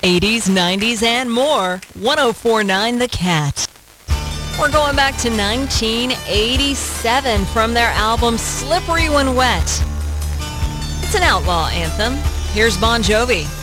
80s, 90s, and more. 104.9 The Cat. We're going back to 1987 from their album Slippery When Wet. It's an outlaw anthem. Here's Bon Jovi.